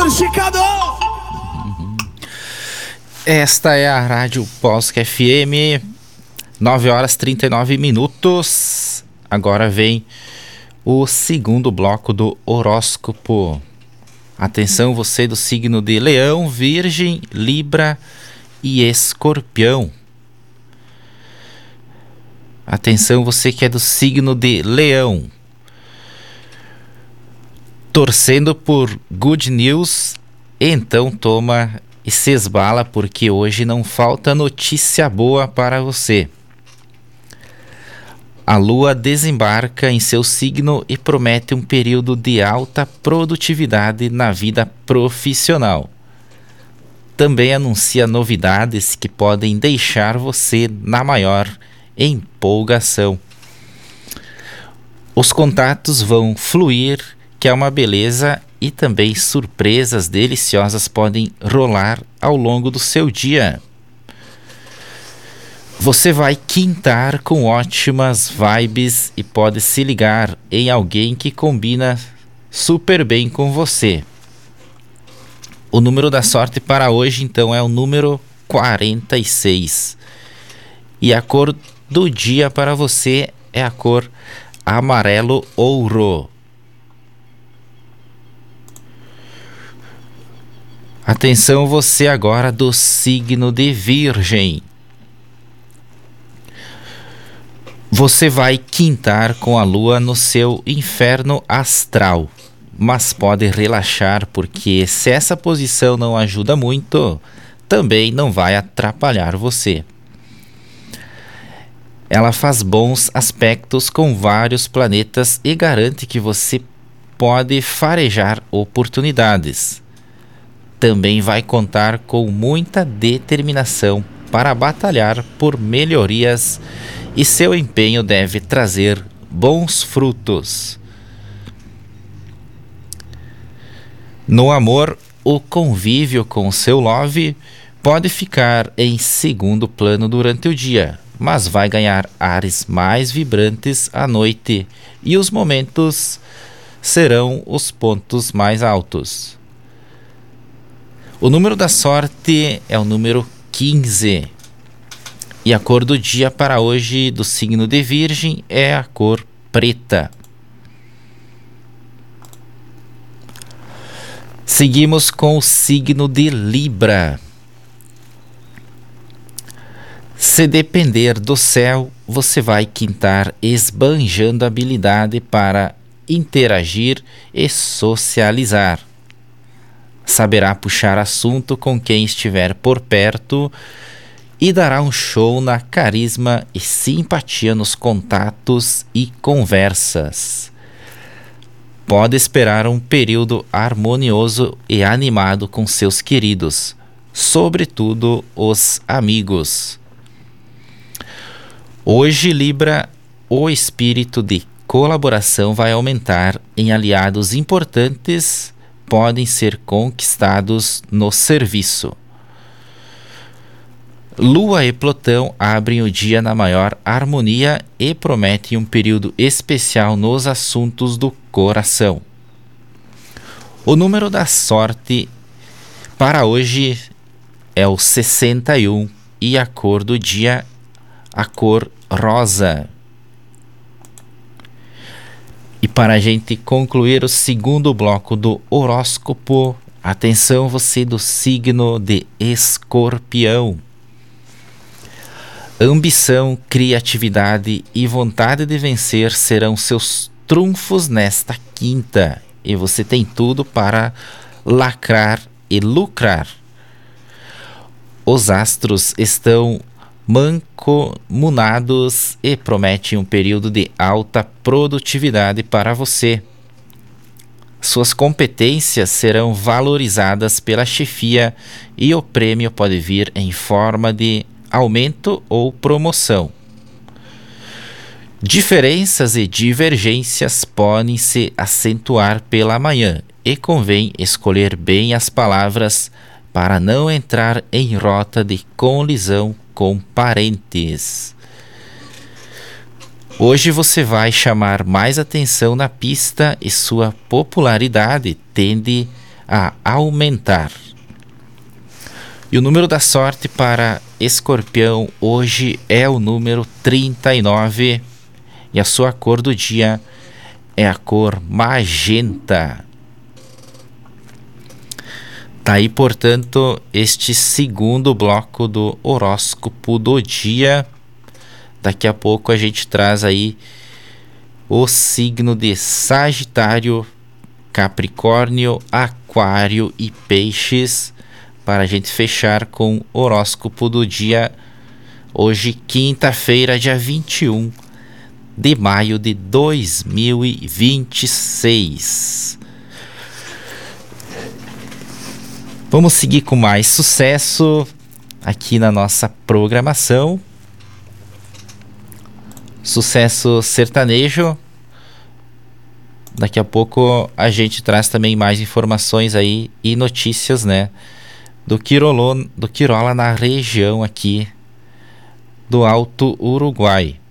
Amplificador! Esta é a Rádio Polska FM, 9 horas 39 minutos. Agora vem o segundo bloco do horóscopo. Atenção, você do signo de Leão, Virgem, Libra e Escorpião. Atenção, você que é do signo de Leão. Torcendo por good news, então toma e se esbala, porque hoje não falta notícia boa para você. A lua desembarca em seu signo e promete um período de alta produtividade na vida profissional. Também anuncia novidades que podem deixar você na maior empolgação. Os contatos vão fluir, que é uma beleza, e também surpresas deliciosas podem rolar ao longo do seu dia. Você vai quintar com ótimas vibes e pode se ligar em alguém que combina super bem com você. O número da sorte para hoje, então, é o número 46. E a cor do dia para você é a cor amarelo ouro. Atenção, você agora do signo de Virgem. Você vai quintar com a lua no seu inferno astral, mas pode relaxar, porque se essa posição não ajuda muito, também não vai atrapalhar você. Ela faz bons aspectos com vários planetas e garante que você pode farejar oportunidades. Também vai contar com muita determinação para batalhar por melhorias e seu empenho deve trazer bons frutos. No amor, o convívio com seu love pode ficar em segundo plano durante o dia, mas vai ganhar ares mais vibrantes à noite e os momentos serão os pontos mais altos. O número da sorte é o número 15. E a cor do dia para hoje do signo de Virgem é a cor preta. Seguimos com o signo de Libra. Se depender do céu, você vai quintar esbanjando habilidade para interagir e socializar. Saberá puxar assunto com quem estiver por perto e dará um show na carisma e simpatia nos contatos e conversas. Pode esperar um período harmonioso e animado com seus queridos, sobretudo os amigos. Hoje, Libra, o espírito de colaboração vai aumentar em aliados importantes, podem ser conquistados no serviço. Lua e Plutão abrem o dia na maior harmonia e prometem um período especial nos assuntos do coração. O número da sorte para hoje é o 61 e a cor do dia, a cor rosa. E para a gente concluir o segundo bloco do horóscopo, atenção, você do signo de Escorpião. Ambição, criatividade e vontade de vencer serão seus trunfos nesta quinta. E você tem tudo para lacrar e lucrar. Os astros estão mancomunados e prometem um período de alta produtividade para você. Suas competências serão valorizadas pela chefia e o prêmio pode vir em forma de aumento ou promoção. Diferenças e divergências podem se acentuar pela manhã e convém escolher bem as palavras para não entrar em rota de colisão com parentes. Hoje você vai chamar mais atenção na pista e sua popularidade tende a aumentar. E o número da sorte para Escorpião hoje é o número 39 e a sua cor do dia é a cor magenta. Tá aí, portanto, este segundo bloco do horóscopo do dia. Daqui a pouco a gente traz aí o signo de Sagitário, Capricórnio, Aquário e Peixes, para a gente fechar com o horóscopo do dia, hoje, quinta-feira, dia 21 de maio de 2026. Vamos seguir com mais sucesso aqui na nossa programação. Sucesso sertanejo. Daqui a pouco a gente traz também mais informações aí e notícias, né, do que rola na região aqui do Alto Uruguai.